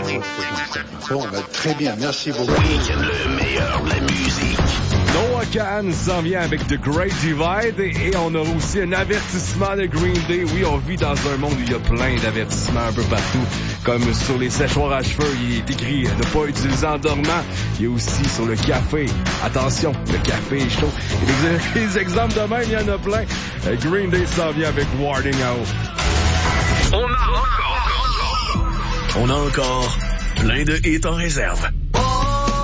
Bon, ben, très bien, merci beaucoup. Le meilleur de la musique. Noah Kahan s'en vient avec The Great Divide et on a aussi un avertissement de Green Day. Oui, on vit dans un monde où il y a plein d'avertissements un peu partout. Comme sur les séchoirs à cheveux, il est écrit ne pas utiliser en dormant. Il y a aussi sur le café. Attention, le café est chaud. Et les exemples de même, il y en a plein. Green Day s'en vient avec Warding Out. On a encore plein de hits en réserve.